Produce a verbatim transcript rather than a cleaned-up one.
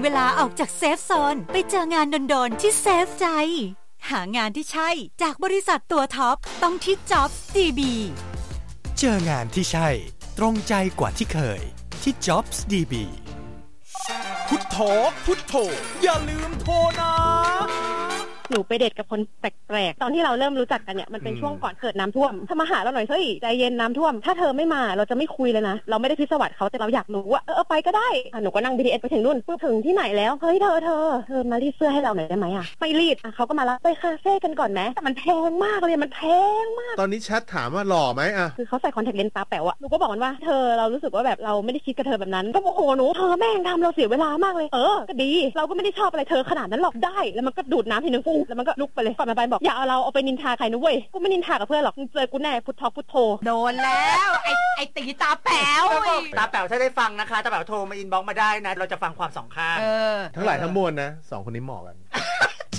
ลาออกจากเซฟโซนไปเจองานโดนๆที่เซฟใจหางานที่ใช่จากบริษัทตัวท็อปต้องที่ Jobs ดี บีเจองานที่ใช่ตรงใจกว่าที่เคยที่ Jobs ดี บีพุทโธพุทโธอย่าลืมโทรนะหนูไปเดทกับคนแปลกๆตอนที่เราเริ่มรู้จักกันเนี่ยมันเป็นช่วงก่อนเกิดน้ำท่วมถ้ามาหาเราหน่อยเฮ้ยใจเย็นน้ำท่วมถ้าเธอไม่มาเราจะไม่คุยเลยนะเราไม่ได้พิศวาสเขาแต่เราอยากรู้ว่าเออไปก็ได้หนูก็นั่ง บี ที เอส ไปถึงนู่นปุ๊บถึงที่ไหนแล้วเฮ้ยเธอเธอเธอมารีดเสื้อให้เราหน่อยได้ไหมอ่ะไม่รีดอ่ะเขาก็มารับไปคาเฟ่กันก่อนไหมแต่มันแพงมากเลยมันแพงมากตอนนี้แชทถามว่าหล่อไหมอ่ะคือเขาใส่คอนแทคเลนส์ตาแป๋วอ่ะหนูก็บอกมันว่าเธอเรารู้สึกว่าแบบเราไม่ได้คิดกับเธอแบบนั้นก็โอ้โหหนูเธอแม่งทำเราเสียเวลามากเลยเออก็ดีเราก็ไม่ได้ชอบอะไรเธอขนาดนั้นหรอกได้แล้วมันก็ดูดน้ำทีนึงฟูแล้วมันก็ลุกไปเลยก่อนมาไปบอกอย่าเอาเราเอาไปนินทาใครนะเว้ยกูไม่นินทากับเพื่อนหรอกเจอกูแน่พุทโธพุทโธโดนแล้วไอ้ไอ้ตีตาแป๋วตาแป๋วถ้าได้ฟังนะคะตาแป๋วโทรมาอินบ็อกซ์มาได้นะเราจะฟังความสองข้างทั้งหลายทั้งมวลนะสองคนนี้เหมาะกัน